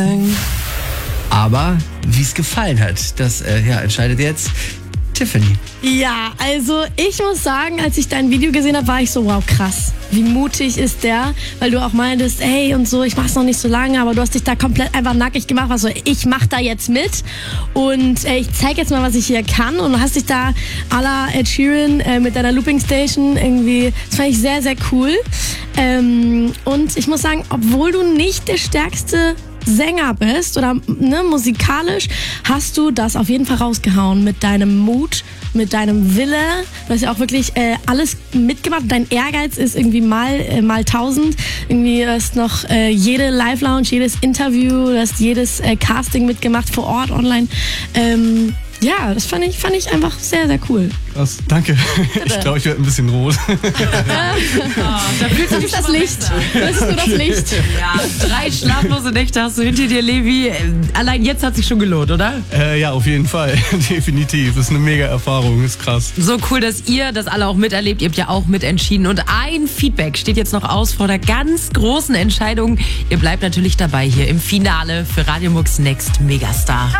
Aber wie es gefallen hat, das entscheidet jetzt Tiffany. Ja, also ich muss sagen, als ich dein Video gesehen habe, war ich so, wow, krass. Wie mutig ist der? Weil du auch meintest, ey und so, ich mach's noch nicht so lange, aber du hast dich da komplett einfach nackig gemacht. Also ich mach da jetzt mit und ich zeig jetzt mal, was ich hier kann. Und du hast dich da à la Ed Sheeran mit deiner Looping Station irgendwie, das fand ich sehr, sehr cool. Und ich muss sagen, obwohl du nicht der stärkste Sänger bist oder musikalisch, hast du das auf jeden Fall rausgehauen mit deinem Mut, mit deinem Wille. Du hast ja auch wirklich alles mitgemacht. Dein Ehrgeiz ist irgendwie mal 1000. Irgendwie hast noch jede Live-Lounge, jedes Interview, du hast jedes Casting mitgemacht, vor Ort, online. Ja, das fand ich einfach sehr, sehr cool. Krass, danke. Bitte. Ich glaube, ich werde ein bisschen rot. Da fühlt sich das Licht. Das ist nur das Licht. Ja, 3 schlaflose Nächte hast du hinter dir, Levi. Allein jetzt hat sich schon gelohnt, oder? Ja, auf jeden Fall. Definitiv. Das ist eine mega Erfahrung. Ist krass. So cool, dass ihr das alle auch miterlebt. Ihr habt ja auch mitentschieden. Und ein Feedback steht jetzt noch aus vor der ganz großen Entscheidung. Ihr bleibt natürlich dabei hier im Finale für Radio Mux Next Megastar.